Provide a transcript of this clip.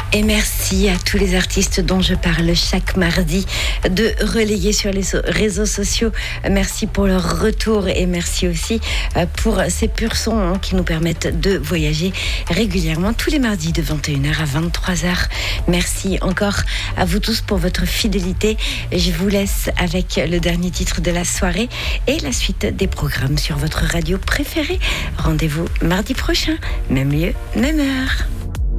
Et merci à tous les artistes dont je parle chaque mardi de relayer sur les réseaux sociaux. Merci pour leur retour et merci aussi pour ces purs sons qui nous permettent de voyager régulièrement tous les mardis de 21h à 23h. Merci encore à vous tous pour votre fidélité. Je vous laisse avec le dernier titre de la soirée et la suite des programmes sur votre radio préférée. Rendez-vous mardi prochain, même lieu, même heure.